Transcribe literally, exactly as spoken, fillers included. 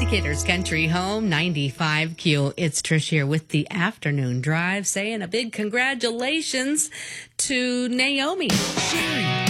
Decatur's Country Home, ninety-five Q. It's Trish here with the afternoon drive, saying a big congratulations to Naomi, Sherry,